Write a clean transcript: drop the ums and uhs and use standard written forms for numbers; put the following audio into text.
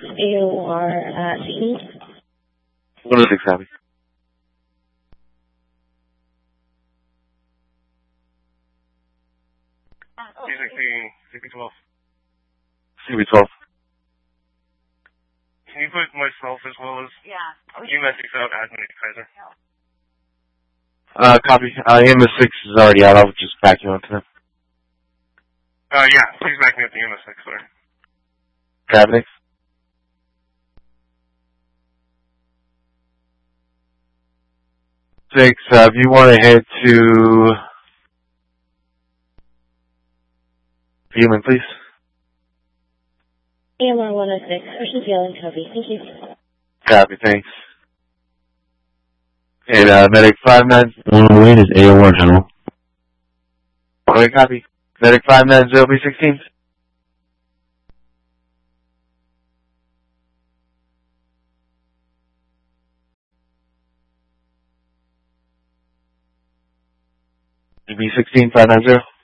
AOR 16. 106, copy. CB12. CB12. Can you put myself as well as EMS6 out, admin Kaiser? Copy. EMS6 is already out. I'll just back you onto them. Yeah, please back me up to EMS6, sorry. Copy. 6, if you want to head to Human, please. AMR 106, Ocean Feeling, copy. Thank you. Copy, thanks. And Medic 59108 is AOR General. Okay, copy. Medic 590 B16. B16 590.